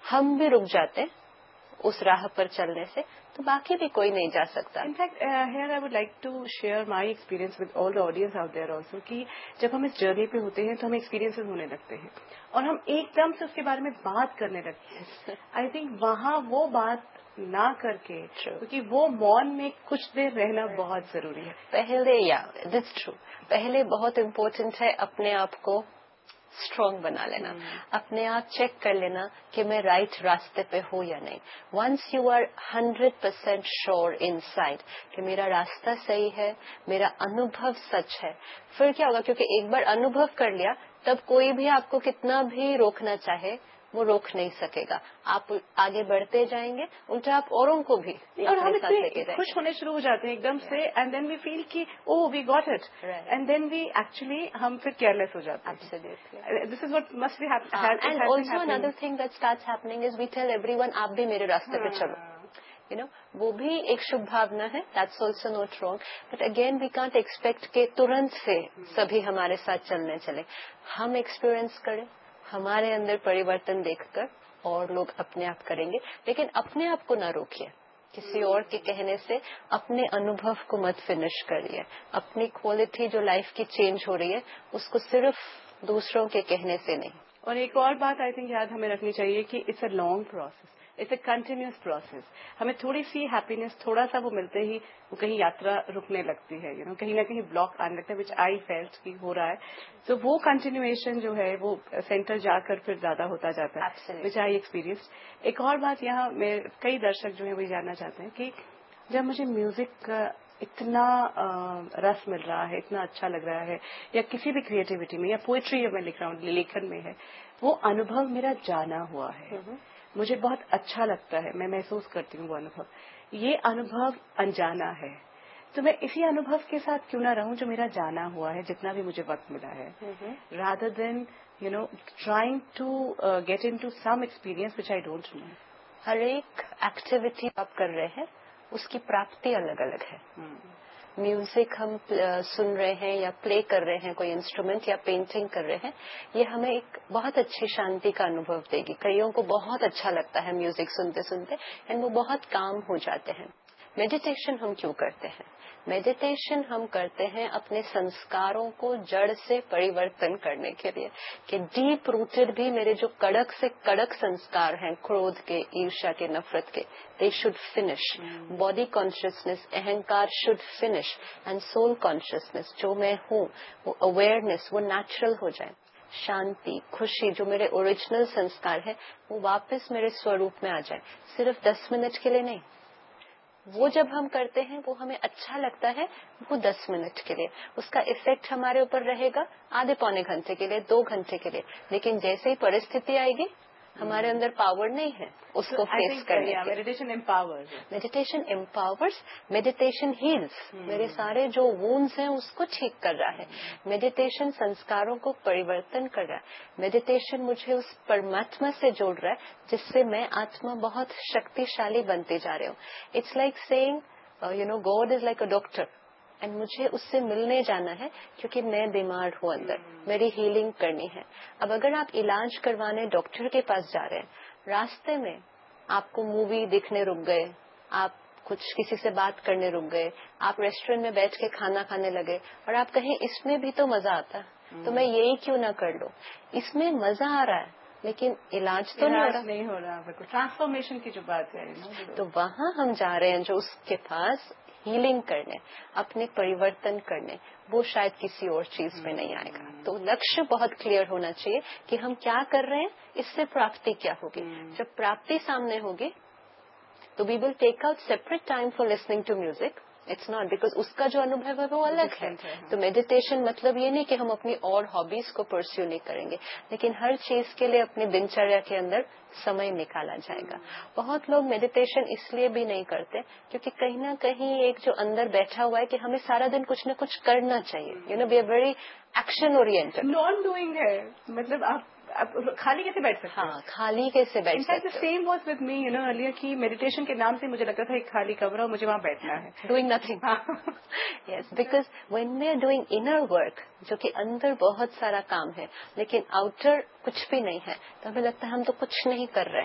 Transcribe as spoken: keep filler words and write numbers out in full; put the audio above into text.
हम भी रुक जाते हैं उस राह पर चलने से, तो बाकी भी कोई नहीं जा सकता। In fact here I would like to share my experience with all the audience out there also कि जब हम इस जर्नी पे होते हैं तो हमें एक्सपीरियंसेस होने लगते हैं और हम एकदम से उसके बारे में बात करने लगते हैं। आई थिंक वहाँ वो बात ना करके, क्योंकि वो मौन में कुछ देर रहना बहुत जरूरी है। पहले या दिट्स ट्रू, पहले बहुत इम्पोर्टेंट है अपने आप को स्ट्रॉन्ग बना लेना, hmm. अपने आप चेक कर लेना कि मैं राइट रास्ते पे हूँ या नहीं। Once you are hundred percent sure inside कि मेरा रास्ता सही है, मेरा अनुभव सच है, फिर क्या होगा, क्योंकि एक बार अनुभव कर लिया तब कोई भी आपको कितना भी रोकना चाहे वो रोक नहीं सकेगा। आप आगे बढ़ते जाएंगे, उल्टा आप औरों को भी और हम इतने खुश होने शुरू हो जाते हैं एकदम से, एंड देन वी फील कि oh we got it, and then we actually हम फिर केयरलेस हो जाते हैं। Absolutely. This is what must be happening. And also another thing that starts happening is we tell everyone आप भी मेरे रास्ते पे चलो, यू नो, वो भी एक शुभ भावना है, that's also not wrong, but again we can't expect के तुरंत से सभी हमारे साथ चलने चले। हम एक्सपीरियंस करें, हमारे अंदर परिवर्तन देखकर और लोग अपने आप करेंगे, लेकिन अपने आप को ना रोकिए किसी और के कहने से, अपने अनुभव को मत फिनिश करिए। अपनी क्वालिटी जो लाइफ की चेंज हो रही है उसको सिर्फ दूसरों के कहने से नहीं। और एक और बात आई थिंक याद हमें रखनी चाहिए कि it's a long process, it's a continuous process. हमें थोड़ी सी हैप्पीनेस, थोड़ा सा वो मिलते ही वो कहीं यात्रा रुकने लगती है, यू नो, कहीं ना कहीं ब्लॉक आने लगता है, विच आई फेल्ट की हो रहा है। तो so, वो कंटिन्यूएशन जो है वो सेंटर जाकर फिर ज्यादा होता जाता है, विच आई एक्सपीरियंस। एक और बात यहाँ मैं, कई दर्शक जो है वो जानना चाहते हैं कि जब मुझे म्यूजिक का इतना आ, रस मिल रहा है, इतना अच्छा लग रहा है, या किसी भी क्रिएटिविटी में या पोएट्री मैं लिख रहा हूँ, लेखन में है, वो अनुभव मेरा जाना हुआ है, मुझे बहुत अच्छा लगता है, मैं महसूस करती हूँ वो अनुभव, ये अनुभव अनजाना है, तो मैं इसी अनुभव के साथ क्यों ना रहूं जो मेरा जाना हुआ है, जितना भी मुझे वक्त मिला है, rather than you know trying to get in to some experience which I don't know. हर एक एक्टिविटी आप कर रहे हैं उसकी प्राप्ति अलग अलग है। म्यूजिक हम सुन रहे हैं या प्ले कर रहे हैं, कोई इंस्ट्रूमेंट या पेंटिंग कर रहे हैं, ये हमें एक बहुत अच्छी शांति का अनुभव देगी। कईयों को बहुत अच्छा लगता है म्यूजिक सुनते सुनते एंड वो बहुत काम हो जाते हैं। मेडिटेशन हम क्यों करते हैं? मेडिटेशन हम करते हैं अपने संस्कारों को जड़ से परिवर्तन करने के लिए, कि डीप रूटेड भी मेरे जो कड़क से कड़क संस्कार हैं, क्रोध के, ईर्ष्या के, नफरत के, they should finish. Body consciousness, अहंकार should finish, and soul consciousness, जो मैं हूँ वो अवेयरनेस, वो नेचुरल हो जाए। शांति, खुशी, जो मेरे ओरिजिनल संस्कार है वो वापस मेरे स्वरूप में आ जाए, सिर्फ दस मिनट के लिए नहीं। वो जब हम करते हैं वो हमें अच्छा लगता है, वो दस मिनट के लिए, उसका इफेक्ट हमारे ऊपर रहेगा आधे पौने घंटे के लिए, दो घंटे के लिए, लेकिन जैसे ही परिस्थिति आएगी हमारे अंदर पावर नहीं है उसको फेस करने की। Meditation empowers, meditation empowers, meditation heels, मेरे सारे जो वुंड्स हैं उसको ठीक कर रहा है। मेडिटेशन संस्कारों को परिवर्तन कर रहा है। मेडिटेशन मुझे उस परमात्मा से जोड़ रहा है जिससे मैं आत्मा बहुत शक्तिशाली बनते जा रही हूँ। It's like saying you know God is like a doctor, and मुझे उससे मिलने जाना है क्योंकि मैं बीमार हूँ अंदर, मेरी हीलिंग करनी है। अब अगर आप इलाज करवाने डॉक्टर के पास जा रहे हैं, रास्ते में आपको मूवी देखने रुक गए, आप कुछ किसी से बात करने रुक गए, आप रेस्टोरेंट में बैठ के खाना खाने लगे और आप कहें इसमें भी तो मजा आता है, तो मैं यही क्यों ना कर लूं। इसमें मजा आ रहा है लेकिन इलाज तो नहीं हो रहा, नहीं हो रहा। ट्रांसफॉर्मेशन की जो बात है, तो वहाँ हम जा रहे हैं जो उसके पास हीलिंग करने, अपने परिवर्तन करने, वो शायद किसी और चीज में नहीं आएगा। तो लक्ष्य बहुत क्लियर होना चाहिए कि हम क्या कर रहे हैं, इससे प्राप्ति क्या होगी। जब प्राप्ति सामने होगी तो we will take out separate time for listening to music. It's not because उसका जो अनुभव है वो अलग है। तो मेडिटेशन मतलब ये नहीं कि हम अपनी और हॉबीज को परस्यू नहीं करेंगे, लेकिन हर चीज के लिए अपनी दिनचर्या के अंदर समय निकाला जाएगा। बहुत लोग मेडिटेशन इसलिए भी नहीं करते क्योंकि कहीं ना कहीं एक जो अंदर बैठा हुआ है कि हमें सारा दिन कुछ न कुछ करना चाहिए। You know we are very action oriented. Non doing है, मतलब आप आप खाली कैसे बैठ सकते हैं? हाँ, खाली कैसे बैठ सकते हैं? Same was with me, you know earlier, कि मेडिटेशन के नाम से मुझे लगता था एक खाली कमरा और मुझे वहाँ बैठना है, doing nothing. Yes, because when we are doing inner work, जो कि अंदर बहुत सारा काम है लेकिन आउटर कुछ भी नहीं है, तो हमें लगता है हम तो कुछ नहीं कर रहे हैं।